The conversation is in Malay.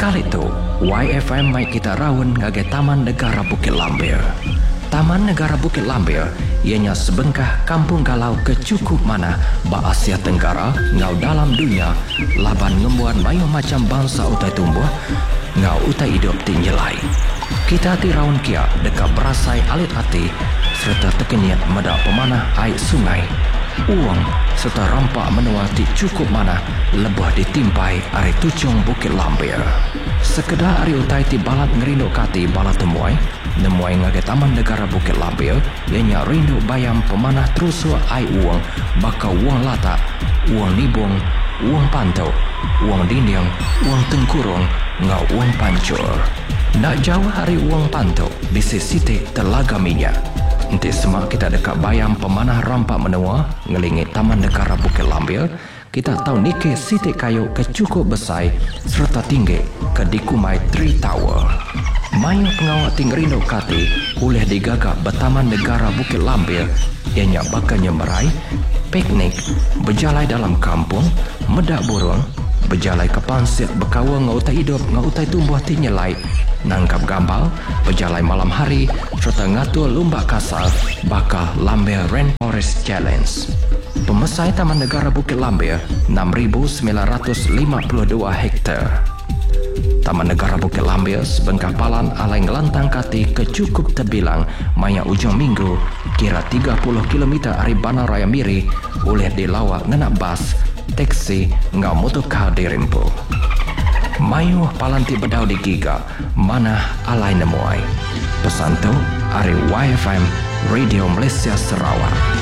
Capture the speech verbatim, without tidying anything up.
Sekali tu, Y F M mai kita rawon ngage Taman Negara Bukit Lambir. Taman Negara Bukit Lambir ianya sebengkah kampung galau kecukup mana ba Asia Tenggara ngau dalam dunia laban ngembuan mayu macam bangsa utai tumbuh ngau utai hidup tinggelai. Kita ti raun kia dekat berasai alit hati serta tekenyat meda pemanah air sungai. Uang serta rampak menua ti cukup mana lebah ditimpai ari tucung Bukit Lambir. Sekedar ari utai ti balat ngerindu kati balat temuai nemuai ngage Taman Negara Bukit Lambir ianya rindu bayam pemanah terusu ai uang baka uang lata, uang nibung, uang pantau, uang dinding, uang tengkurung, ngau uang pancur. Nak jauh hari uang pantau di sisi Telaga Minyak. Nanti semak kita dekat bayam pemanah rampak menua ngelingit Taman Negara Bukit Lambir. Kita tahu nike sitik kayu kecukup besar serta tinggi ke dikumai Tree Tower. Mayu pengawat tinggerindo kati oleh digagak Taman Negara Bukit Lambir ianya bakal nyemberai, piknik, berjalai dalam kampung, medak burung, berjalai ke pansit berkawa ngautai hidup ngautai tumbuh tinyelai, nangkap gambal, berjalai malam hari serta ngatur lumba kasar bakal Lambir Rainforest Challenge. Pemesai Taman Negara Bukit Lambir enam ribu sembilan ratus lima puluh dua hektar. Taman Negara Bukit Lambir sebengkah palan alai ngelantang kati kecukup terbilang maya ujung minggu kira tiga puluh kilometer dari Bandar Raya Miri oleh dilawak ngenak bas, teksi, ngau motorkar dirimpu. Mayu palan ti bedau di giga mana alai nemuai. Pesan tu ari Y F M Radio Malaysia Sarawak.